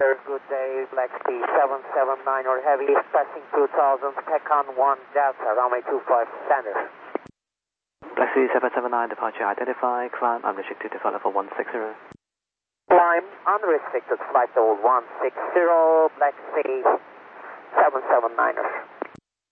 Good day, Black Sea 779 or heavy, passing 2000, Pecon 1 Delta, runway 25 standard. Black Sea 779, departure identified, climb unrestricted to flight level 160. Climb unrestricted, flight level 160, Black Sea 779er.